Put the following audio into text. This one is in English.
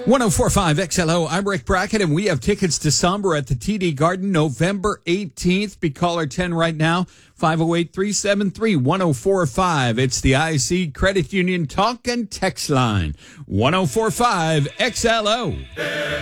1045 XLO. I'm Rick Brackett, and we have tickets to Somber at the TD Garden November 18th. Be caller 10 right now, 508-373-1045. It's the IC Credit Union Talk and Text line, 1045 XLO.